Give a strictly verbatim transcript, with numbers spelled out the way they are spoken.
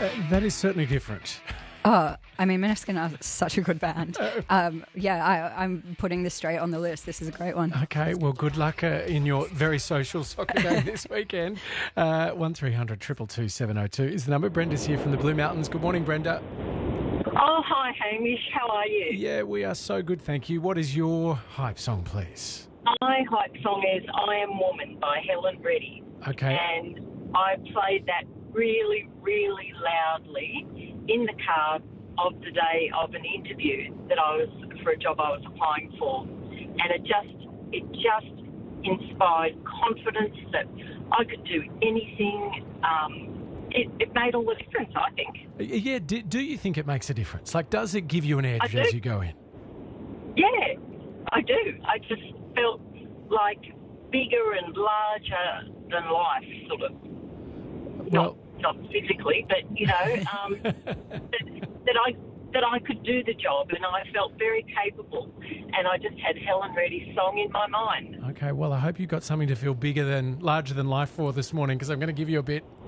Uh, that is certainly different. Oh, I mean, Måneskin are such a good band. Um, yeah, I, I'm putting this straight on the list. This is a great one. Okay, well, good luck uh, in your very social soccer game this weekend. Uh, one three hundred two two two seven oh two is the number. Brenda's here from the Blue Mountains. Good morning, Brenda. Oh, hi, Hamish. How are you? Yeah, we are so good, thank you. What is your hype song, please? My hype song is I Am Woman by Helen Reddy. Okay. And I played that really, really loudly in the car of the day of an interview that I was, for a job I was applying for. And it just, it just inspired confidence that I could do anything. Um, it, it made all the difference, I think. Yeah, do, do you think it makes a difference? Like, does it give you an I edge do. as you go in? Yeah, I do. I just felt like bigger and larger than life, sort of. Well, not, not physically, but, you know, um, that, that I that I could do the job, and I felt very capable. And I just had Helen Reddy's song in my mind. okay, well, I hope you got something to feel bigger than, larger than life for this morning, because I'm going to give you a bit.